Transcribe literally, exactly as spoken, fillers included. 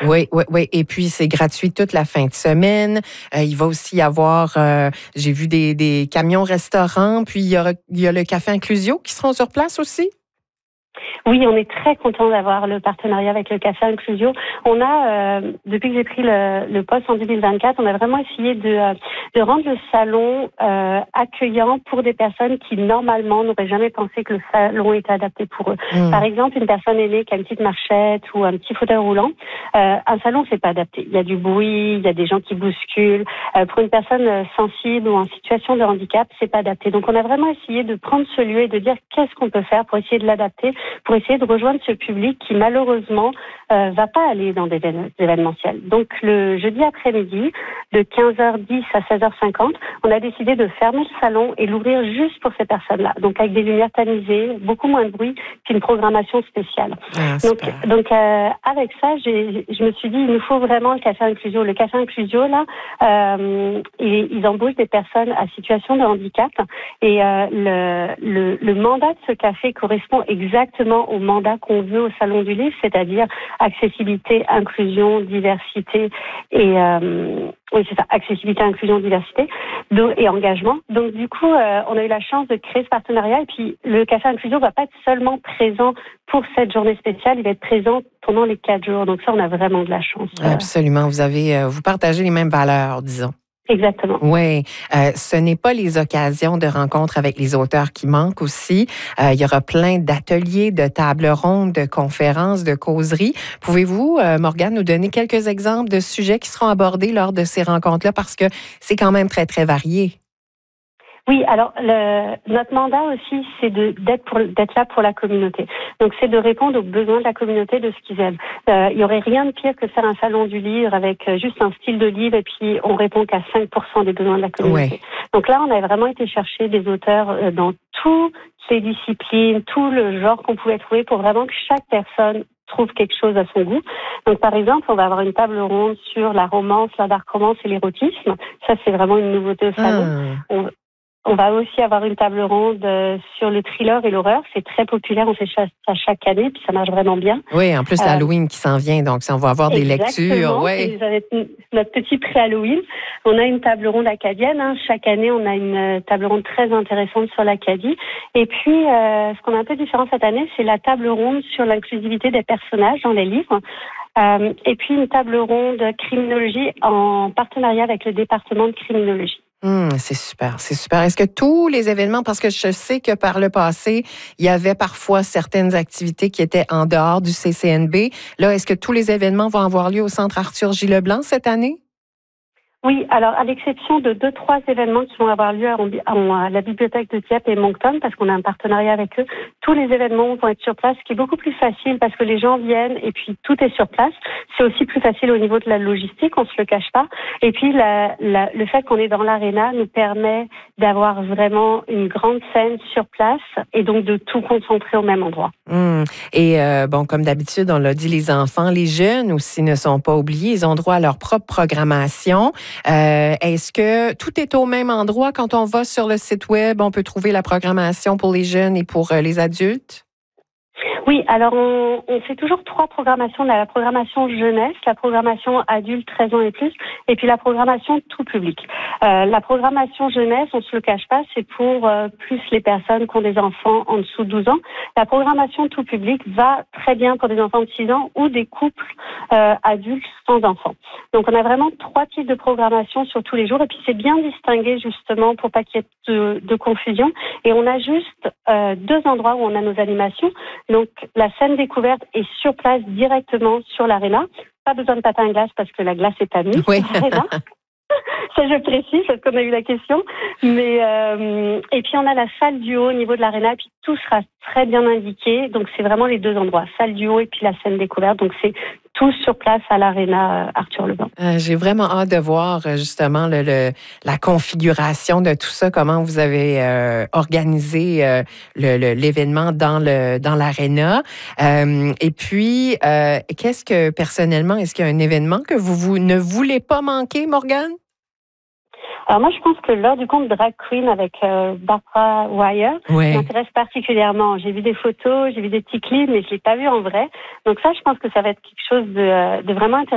Oui, oui, oui. Et puis, c'est gratuit toute la fin de semaine. Euh, il va aussi y avoir, euh, j'ai vu des, des camions restaurants, puis il y, aura, il y a le Café Inclusio qui seront sur place aussi. Oui, on est très content d'avoir le partenariat avec le Café Inclusio. On a, euh, depuis que j'ai pris le, le poste en deux mille vingt-quatre, on a vraiment essayé de, euh, de rendre le salon euh, accueillant pour des personnes qui, normalement, n'auraient jamais pensé que le salon était adapté pour eux. Mmh. Par exemple, une personne aînée qui a une petite marchette ou un petit fauteuil roulant, euh, un salon, c'est pas adapté. Il y a du bruit, il y a des gens qui bousculent. Euh, pour une personne sensible ou en situation de handicap, c'est pas adapté. Donc, on a vraiment essayé de prendre ce lieu et de dire qu'est-ce qu'on peut faire pour essayer de l'adapter, pour essayer de rejoindre ce public qui malheureusement euh, va pas aller dans des événementiels. Donc le jeudi après-midi, de quinze heures dix à seize heures cinquante, on a décidé de fermer le salon et l'ouvrir juste pour ces personnes-là. Donc avec des lumières tamisées, beaucoup moins de bruit, puis une programmation spéciale. Ah, donc donc euh, avec ça, j'ai, je me suis dit, il nous faut vraiment le Café Inclusio. Le Café Inclusio, là, euh, ils, ils embauchent des personnes à situation de handicap et euh, le, le, le mandat de ce café correspond exactement au mandat qu'on veut au Salon du Livre, c'est-à-dire accessibilité, inclusion, diversité et euh, oui c'est ça, accessibilité, inclusion, diversité donc, et engagement. Donc du coup, euh, on a eu la chance de créer ce partenariat et puis le Café Inclusio va pas être seulement présent pour cette journée spéciale, il va être présent pendant les quatre jours. Donc ça, on a vraiment de la chance. Absolument, vous avez, vous partagez les mêmes valeurs, disons. Exactement. Oui, euh, ce n'est pas les occasions de rencontres avec les auteurs qui manquent aussi. Euh, il y aura plein d'ateliers, de tables rondes, de conférences, de causeries. Pouvez-vous, euh, Morgane, nous donner quelques exemples de sujets qui seront abordés lors de ces rencontres-là parce que c'est quand même très, très varié? Oui, alors le, notre mandat aussi, c'est de, d'être, pour, d'être là pour la communauté. Donc, c'est de répondre aux besoins de la communauté, de ce qu'ils aiment. Euh, il y aurait rien de pire que de faire un salon du livre avec juste un style de livre et puis on répond qu'à cinq pour cent des besoins de la communauté. Ouais. Donc là, on a vraiment été chercher des auteurs dans toutes les disciplines, tout le genre qu'on pouvait trouver pour vraiment que chaque personne trouve quelque chose à son goût. Donc, par exemple, on va avoir une table ronde sur la romance, la dark romance et l'érotisme. Ça, c'est vraiment une nouveauté au salon. Ah. On, On va aussi avoir une table ronde sur le thriller et l'horreur. C'est très populaire, on fait ça chaque année, puis ça marche vraiment bien. Oui, en plus, euh, l'Halloween qui s'en vient, donc on va avoir des lectures. Ouais. Notre petit pré-Halloween. On a une table ronde acadienne. Hein. Chaque année, on a une table ronde très intéressante sur l'Acadie. Et puis, euh, ce qu'on a un peu différent cette année, c'est la table ronde sur l'inclusivité des personnages dans les livres. Euh, et puis, une table ronde criminologie en partenariat avec le département de criminologie. Hum, c'est super, c'est super. Est-ce que tous les événements, parce que je sais que par le passé, il y avait parfois certaines activités qui étaient en dehors du C C N B. Là, est-ce que tous les événements vont avoir lieu au Centre Arthur J. Leblanc cette année? Oui, alors à l'exception de deux, trois événements qui vont avoir lieu à la bibliothèque de Dieppe et Moncton, parce qu'on a un partenariat avec eux, tous les événements vont être sur place, ce qui est beaucoup plus facile parce que les gens viennent et puis tout est sur place. C'est aussi plus facile au niveau de la logistique, on se le cache pas. Et puis la, la, le fait qu'on est dans l'aréna nous permet d'avoir vraiment une grande scène sur place et donc de tout concentrer au même endroit. Mmh. Et euh, bon, comme d'habitude, on l'a dit, les enfants, les jeunes aussi ne sont pas oubliés. Ils ont droit à leur propre programmation. Euh, est-ce que tout est au même endroit quand on va sur le site web? On peut trouver la programmation pour les jeunes et pour euh, les adultes? Oui, alors on, on fait toujours trois programmations. On a la programmation jeunesse, la programmation adulte treize ans et plus, et puis la programmation tout public. Euh, la programmation jeunesse, on se le cache pas, c'est pour euh, plus les personnes qui ont des enfants en dessous de douze ans. La programmation tout public va très bien pour des enfants de six ans ou des couples euh, adultes sans enfants. Donc on a vraiment trois types de programmation sur tous les jours, et puis c'est bien distingué justement pour pas qu'il y ait de, de confusion. Et on a juste euh, deux endroits où on a nos animations. Donc, la scène découverte est sur place directement sur l'aréna. Pas besoin de patin à glace parce que la glace est amie. Oui. Ça, je précise parce qu'on a eu la question. Mais euh, et puis on a la salle du haut au niveau de l'aréna, et puis tout sera très bien indiqué. Donc c'est vraiment les deux endroits, salle du haut et puis la scène découverte. Donc c'est tout sur place à l'aréna Arthur Leblanc. Euh, j'ai vraiment hâte de voir justement le, le, la configuration de tout ça, comment vous avez euh, organisé euh, le, le, l'événement dans le dans l'aréna. Euh, et puis, euh, qu'est-ce que personnellement, est-ce qu'il y a un événement que vous, vous ne voulez pas manquer, Morgane? Alors moi, je pense que l'heure du conte Drag Queen avec euh, Barbara Wire ouais. m'intéresse particulièrement. J'ai vu des photos, j'ai vu des petits clips, mais je l'ai pas vu en vrai. Donc ça, je pense que ça va être quelque chose de, de vraiment intéressant.